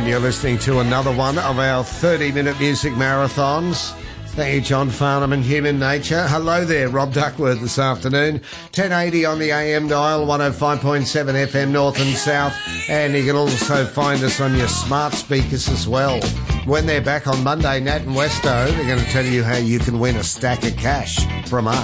And you're listening to another one of our 30-minute music marathons. Thank you, John Farnham and Human Nature. Hello there, Rob Duckworth this afternoon. 1080 on the AM dial, 105.7 FM North and South. And you can also find us on your smart speakers as well. When they're back on Monday, Nat and Westo, they're going to tell you how you can win a stack of cash from us.